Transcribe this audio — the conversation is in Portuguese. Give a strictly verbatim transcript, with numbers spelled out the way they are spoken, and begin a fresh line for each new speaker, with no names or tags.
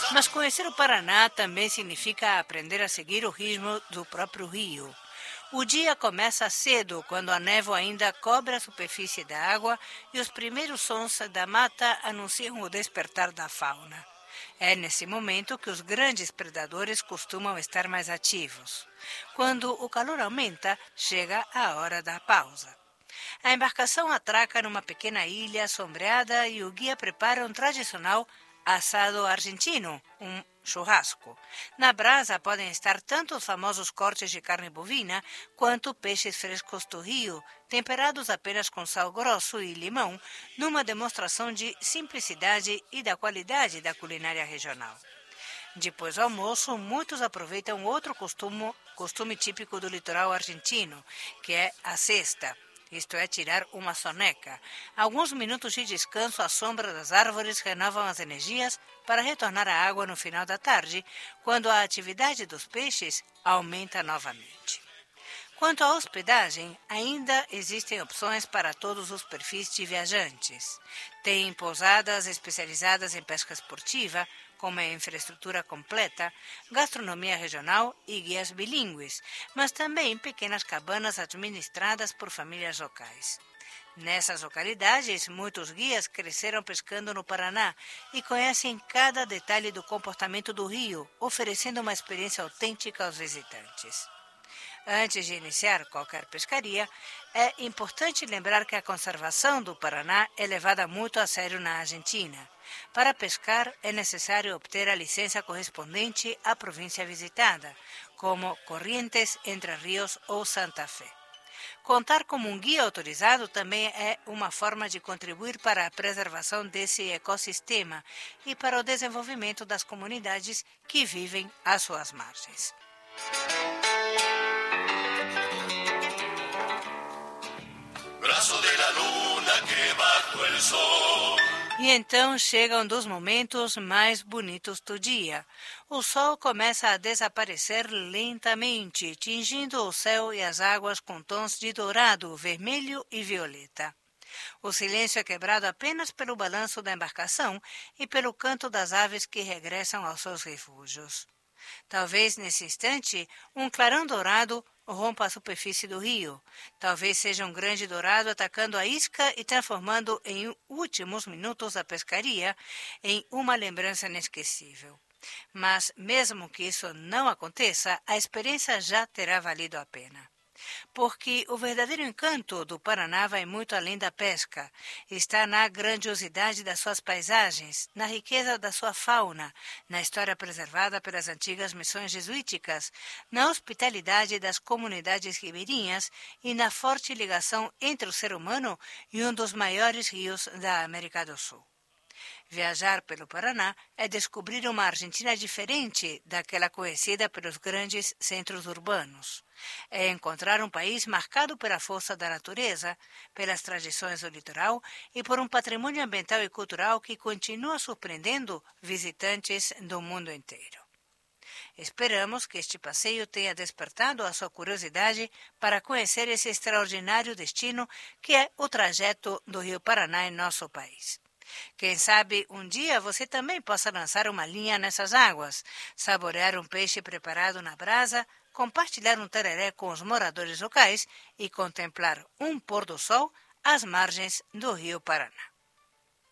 Mas conhecer o Paraná também significa aprender a seguir o ritmo do próprio rio. O dia começa cedo, quando a névoa ainda cobre a superfície da água e os primeiros sons da mata anunciam o despertar da fauna. É nesse momento que os grandes predadores costumam estar mais ativos. Quando o calor aumenta, chega a hora da pausa. A embarcação atraca numa pequena ilha sombreada e o guia prepara um tradicional assado argentino, um churrasco. Na brasa podem estar tanto os famosos cortes de carne bovina quanto peixes frescos do rio, temperados apenas com sal grosso e limão, numa demonstração de simplicidade e da qualidade da culinária regional. Depois do almoço, muitos aproveitam outro costume, costume típico do litoral argentino, que é a siesta. Isto é, tirar uma soneca. Alguns minutos de descanso à sombra das árvores renovam as energias para retornar à água no final da tarde, quando a atividade dos peixes aumenta novamente. Quanto à hospedagem, ainda existem opções para todos os perfis de viajantes. Tem pousadas especializadas em pesca esportiva, como a infraestrutura completa, gastronomia regional e guias bilíngues, mas também pequenas cabanas administradas por famílias locais. Nessas localidades, muitos guias cresceram pescando no Paraná e conhecem cada detalhe do comportamento do rio, oferecendo uma experiência autêntica aos visitantes. Antes de iniciar qualquer pescaria, é importante lembrar que a conservação do Paraná é levada muito a sério na Argentina. Para pescar, é necessário obter a licença correspondente à província visitada, como Corrientes, Entre Ríos ou Santa Fé. Contar como um guia autorizado também é uma forma de contribuir para a preservação desse ecossistema e para o desenvolvimento das comunidades que vivem às suas margens. E então chega um dos momentos mais bonitos do dia. O sol começa a desaparecer lentamente, tingindo o céu e as águas com tons de dourado, vermelho e violeta. O silêncio é quebrado apenas pelo balanço da embarcação e pelo canto das aves que regressam aos seus refúgios. Talvez nesse instante um clarão dourado rompa a superfície do rio. Talvez seja um grande dourado atacando a isca e transformando em últimos minutos da pescaria em uma lembrança inesquecível. Mas, mesmo que isso não aconteça, a experiência já terá valido a pena. Porque o verdadeiro encanto do Paraná vai muito além da pesca. Está na grandiosidade das suas paisagens, na riqueza da sua fauna, na história preservada pelas antigas missões jesuíticas, na hospitalidade das comunidades ribeirinhas e na forte ligação entre o ser humano e um dos maiores rios da América do Sul. Viajar pelo Paraná é descobrir uma Argentina diferente daquela conhecida pelos grandes centros urbanos. É encontrar um país marcado pela força da natureza, pelas tradições do litoral e por um patrimônio ambiental e cultural que continua surpreendendo visitantes do mundo inteiro. Esperamos que este passeio tenha despertado a sua curiosidade para conhecer esse extraordinário destino que é o trajeto do Rio Paraná em nosso país. Quem sabe um dia você também possa lançar uma linha nessas águas, saborear um peixe preparado na brasa, compartilhar um tereré com os moradores locais e contemplar um pôr do sol às margens do Rio Paraná.